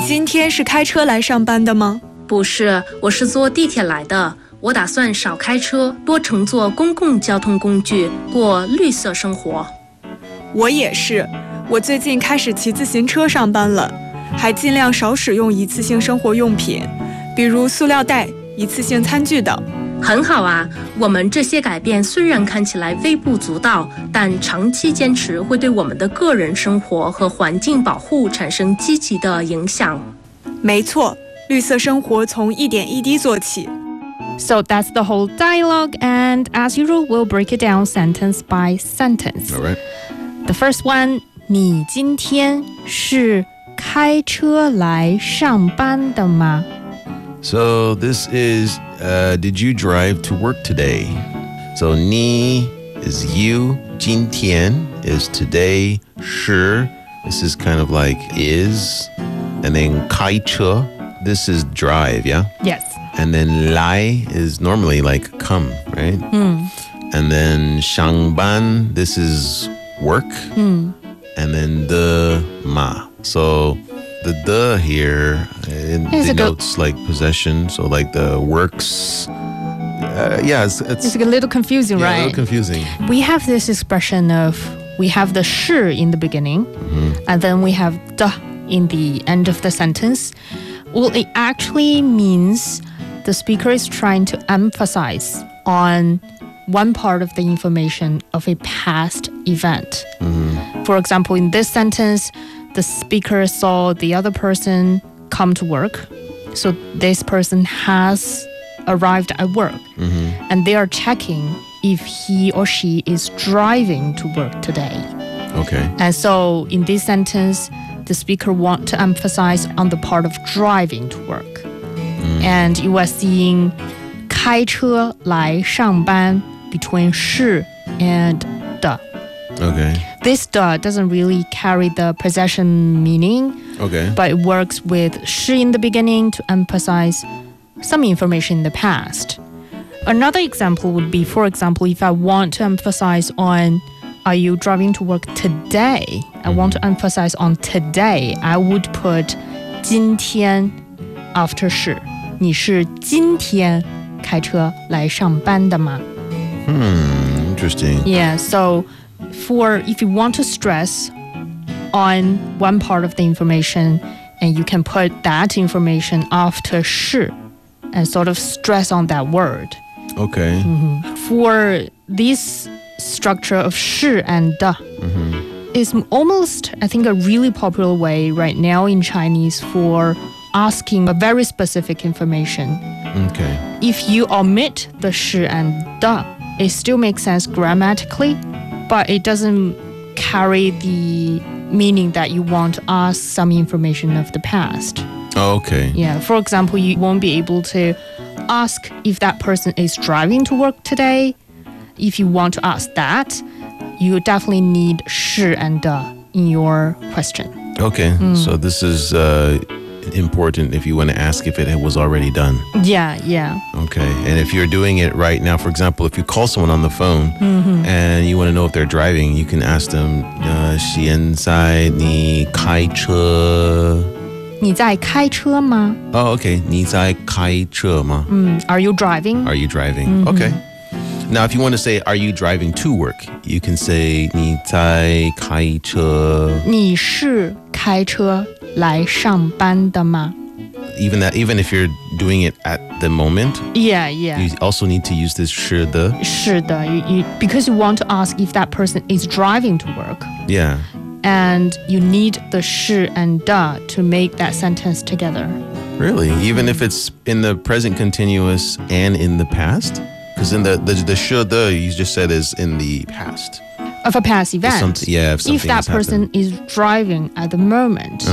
今天是开车来上班的吗？ 不是，我是坐地铁来的。我打算少开车，多乘坐公共交通工具，过绿色生活。 我也是，我最近开始骑自行车上班了，还尽量少使用一次性生活用品，比如塑料袋、一次性餐具等。 很好啊，我们这些改变虽然看起来微不足道，但长期坚持会对我们的个人生活和环境保护产生积极的影响。 没错，绿色生活从一点一滴做起。 So that's the whole dialogue, and as usual, we'll break it down sentence by sentence. All right. The first one, 你今天是开车来上班的吗？ So this is, did you drive to work today? So 你 is you, 今天 is today, 是 this is kind of like is, and then 开车 this is drive, yeah? Yes.And then 来 is normally like come, right? And then 上班 this is work. And then 的嘛 so the here denotes like possession, so like the works. It's a little confusing, yeah, right? A little confusing. We have this expression of we have the 是 in the beginning, and then we have 的 in the end of the sentence. Well, it actually means the speaker is trying to emphasize on one part of the information of a past event. For example, in this sentence, the speaker saw the other person come to work. So this person has arrived at work, and they are checking if he or she is driving to work today. Okay. And so in this sentence, the speaker wants to emphasize on the part of driving to work. And you are seeing 开车来上班 between 是 and 的. Okay. This 的 doesn't really carry the possession meaning, Okay. but it works with 是 in the beginning to emphasize some information in the past. Another example would be, for example, if I want to emphasize on are you driving to work today? I want to emphasize on today. I would put 今天 after 是。你是今天开车来上班的吗？ Interesting. Yeah, so if you want to stress on one part of the information, and you can put that information after 是 and sort of stress on that word. Okay. For this structure of 是 and 的 is almost, I think, a really popular way right now in Chinese for asking a very specific information. Okay. If you omit the 是 and 的, it still makes sense grammatically, but it doesn't carry the meaning that you want to ask some information of the past. Oh, okay. Yeah, for example, you won't be able to ask if that person is driving to work today. If you want to ask that, you definitely need 是 and 的 in your question. Okay. So this is important if you want to ask if it was already done. Yeah. Okay. And if you're doing it right now, for example, if you call someone on the phone and you want to know if they're driving, you can ask them, 现在你开车？ 你在开车吗？ Oh, okay. 你在开车吗？ Are you driving? Are you driving? Okay. Now, if you want to say, are you driving to work? You can say, 你在开车？ 你是开车来上班的吗？ Even if you're doing it at the moment, Yeah. you also need to use this 是的. 是的 because you want to ask if that person is driving to work. Yeah. And you need the 是 and 的 to make that sentence together. Really? Even if it's in the present continuous and in the past? Because in the 是的 you just said is in the past. Of a past event. If that person is driving at the moment,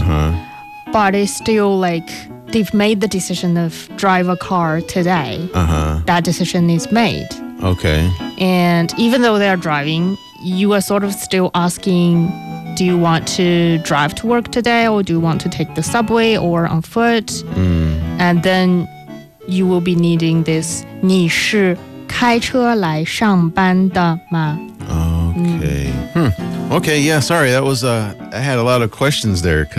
but it's still like they've made the decision of drive a car today. That decision is made. Okay. And even though they are driving, you are sort of still asking, do you want to drive to work today, or do you want to take the subway or on foot? And then you will be needing this 你是开车来上班的吗? Okay. Okay, yeah, sorry. That was I had a lot of questions there.